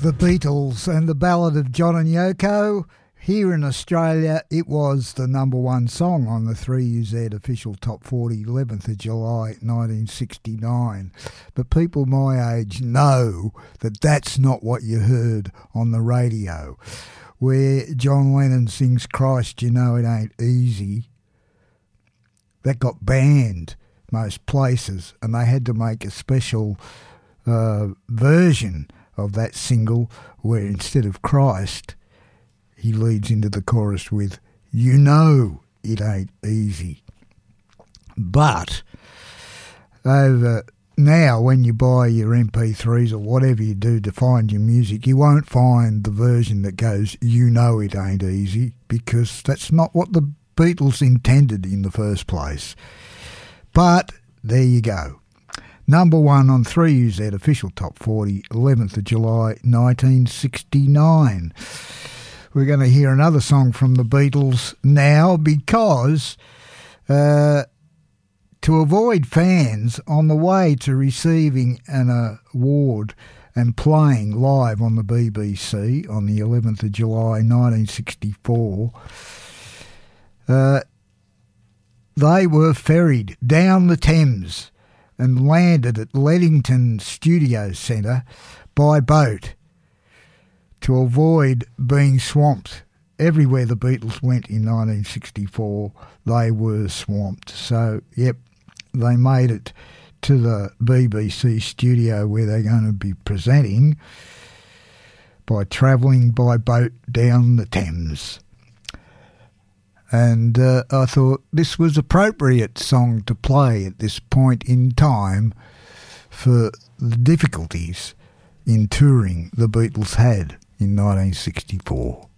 The Beatles and the Ballad of John and Yoko. Here in Australia, it was the number one song on the 3UZ official Top 40, 11th of July 1969. But people my age know that that's not what you heard on the radio, where John Lennon sings Christ, You Know It Ain't Easy. That got banned most places, and they had to make a special version of that single where instead of Christ, he leads into the chorus with, You Know It Ain't Easy. But over now, when you buy your MP3s or whatever you do to find your music, you won't find the version that goes, You Know It Ain't Easy, because that's not what the Beatles intended in the first place. But there you go. Number one on 3UZ official Top 40, 11th of July 1969. We're going to hear another song from the Beatles now because to avoid fans on the way to receiving an award and playing live on the BBC on the 11th of July 1964, they were ferried down the Thames and landed at Leadington Studio Centre by boat to avoid being swamped. Everywhere the Beatles went in 1964, they were swamped. So, yep, they made it to the BBC studio where they're going to be presenting by travelling by boat down the Thames. And I thought this was appropriate song to play at this point in time for the difficulties in touring the Beatles had in 1964.